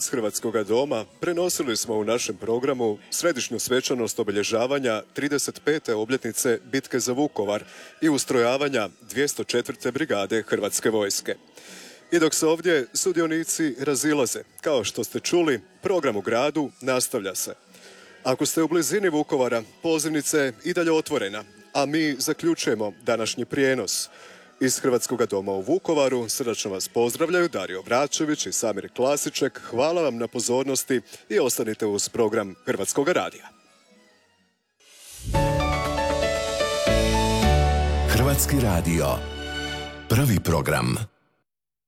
S Hrvatskoga doma prenosili smo u našem programu središnju svečanost obilježavanja 35. obljetnice bitke za Vukovar i ustrojavanja 204. brigade Hrvatske vojske. I dok se ovdje sudionici razilaze, kao što ste čuli, program u gradu nastavlja se. Ako ste u blizini Vukovara, pozivnica je i dalje otvorena, a mi zaključujemo današnji prijenos. Iz Hrvatskoga doma u Vukovaru srdačno vas pozdravljaju Dario Vračević i Samir Klasiček. Hvala vam na pozornosti i ostanite uz program Hrvatskoga radija. Hrvatski radio. Prvi program.